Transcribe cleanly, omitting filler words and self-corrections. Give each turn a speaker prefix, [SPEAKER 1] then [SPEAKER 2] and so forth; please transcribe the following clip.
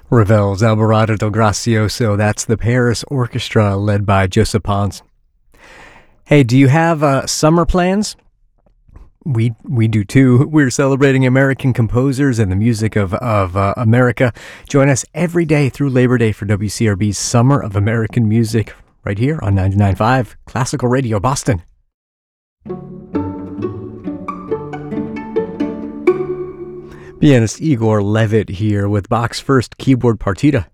[SPEAKER 1] Ravel's Alborada del Gracioso, that's the Paris Orchestra led by Joseph Pons. Hey, do you have summer plans? We do too. We're celebrating American composers and the music of America. Join us every day through Labor Day for WCRB's Summer of American Music right here on 99.5 Classical Radio Boston. Pianist Igor Levit here with Bach's first keyboard partita.